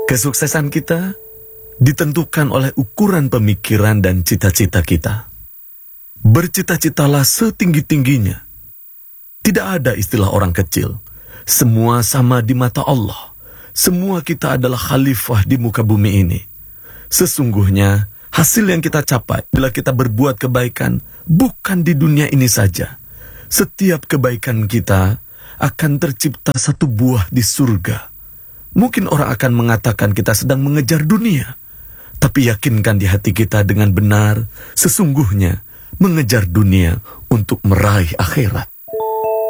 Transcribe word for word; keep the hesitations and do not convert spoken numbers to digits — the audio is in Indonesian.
Kesuksesan kita ditentukan oleh ukuran pemikiran dan cita-cita kita. Bercita-citalah setinggi-tingginya. Tidak ada istilah orang kecil. Semua sama di mata Allah. Semua kita adalah khalifah di muka bumi ini. Sesungguhnya, hasil yang kita capai bila kita berbuat kebaikan bukan di dunia ini saja. Setiap kebaikan kita akan tercipta satu buah di surga. Mungkin orang akan mengatakan kita sedang mengejar dunia. Tapi yakinkan di hati kita dengan benar, sesungguhnya mengejar dunia untuk meraih akhirat.